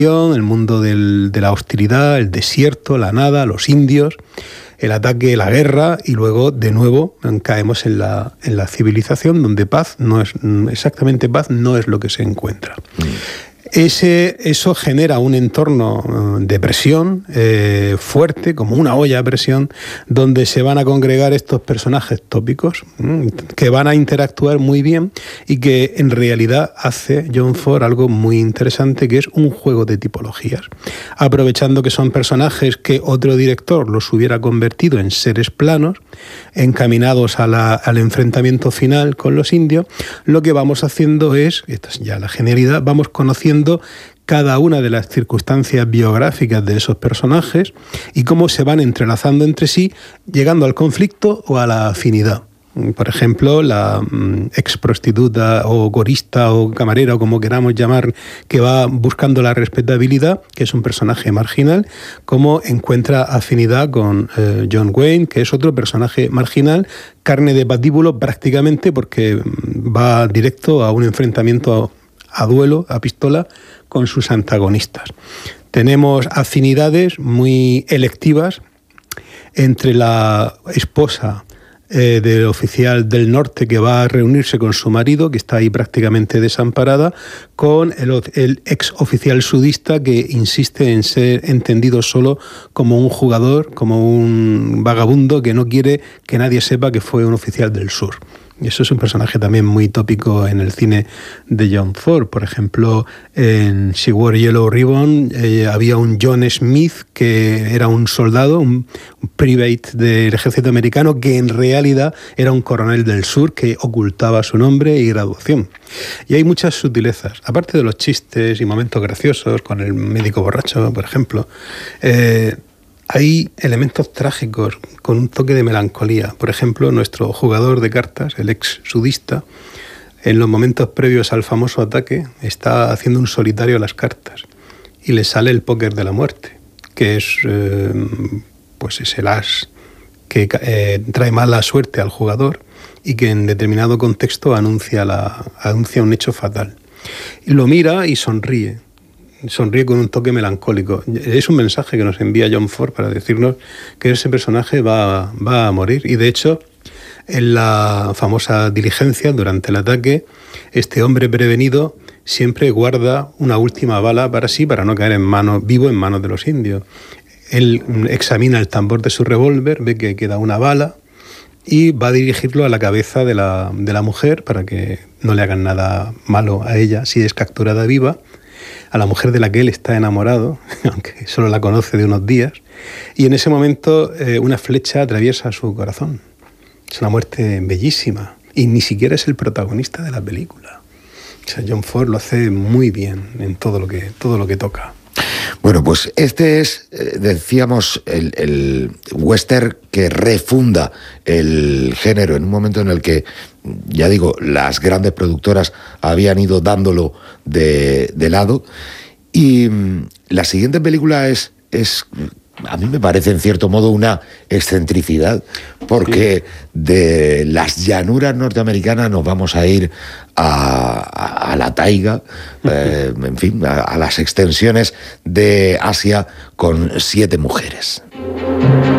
el mundo de la hostilidad, el desierto, la nada, los indios, el ataque, la guerra, y luego de nuevo caemos en la civilización, donde paz no es exactamente paz, no es lo que se encuentra. Eso genera un entorno de presión fuerte, como una olla a presión, donde se van a congregar estos personajes tópicos que van a interactuar muy bien y que en realidad hace John Ford algo muy interesante, que es un juego de tipologías, aprovechando que son personajes que otro director los hubiera convertido en seres planos, encaminados al enfrentamiento final con los indios. Lo que vamos haciendo es, esta es ya la genialidad, vamos conociendo cada una de las circunstancias biográficas de esos personajes y cómo se van entrelazando entre sí, llegando al conflicto o a la afinidad. Por ejemplo, la ex prostituta o corista o camarera o como queramos llamar, que va buscando la respetabilidad, que es un personaje marginal, cómo encuentra afinidad con John Wayne, que es otro personaje marginal, carne de patíbulo prácticamente, porque va directo a un enfrentamiento a duelo, a pistola, con sus antagonistas. Tenemos afinidades muy electivas entre la esposa del oficial del norte, que va a reunirse con su marido, que está ahí prácticamente desamparada, con el ex oficial sudista, que insiste en ser entendido solo como un jugador, como un vagabundo que no quiere que nadie sepa que fue un oficial del sur. Y eso es un personaje también muy tópico en el cine de John Ford. Por ejemplo, en She Wore Yellow Ribbon había un John Smith, que era un soldado, un private del ejército americano, que en realidad era un coronel del sur que ocultaba su nombre y graduación. Y hay muchas sutilezas. Aparte de los chistes y momentos graciosos con el médico borracho, por ejemplo, hay elementos trágicos con un toque de melancolía. Por ejemplo, nuestro jugador de cartas, el ex sudista, en los momentos previos al famoso ataque, está haciendo un solitario a las cartas y le sale el póker de la muerte, que es pues es el as que trae mala suerte al jugador y que en determinado contexto anuncia un hecho fatal. Y lo mira y sonríe con un toque melancólico. Es un mensaje que nos envía John Ford para decirnos que ese personaje va a morir. Y de hecho, en la famosa diligencia, durante el ataque, este hombre prevenido siempre guarda una última bala para sí, para no caer vivo en manos de los indios. Él examina el tambor de su revólver, ve que queda una bala y va a dirigirlo a la cabeza de la mujer para que no le hagan nada malo a ella si es capturada viva, a la mujer de la que él está enamorado, aunque solo la conoce de unos días, y en ese momento una flecha atraviesa su corazón. Es una muerte bellísima, y ni siquiera es el protagonista de la película. O sea, John Ford lo hace muy bien en todo lo que toca. Bueno, pues este es, decíamos, el western que refunda el género en un momento en el que, ya digo, las grandes productoras habían ido dándolo de lado. Y la siguiente película es, a mí me parece en cierto modo una excentricidad, porque de las llanuras norteamericanas nos vamos a ir a la taiga, en fin, a las extensiones de Asia, con 7 mujeres.